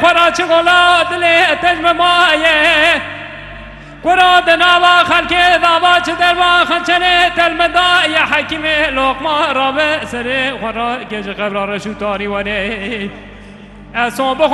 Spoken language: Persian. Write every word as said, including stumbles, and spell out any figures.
خورا چگولا دل تجم مایه قرا دناوا خلق دعوا چه دروا خنچنه تلمدا یا حکیم لقما را به سر خورا گج قبر رشو تاری ونه اسون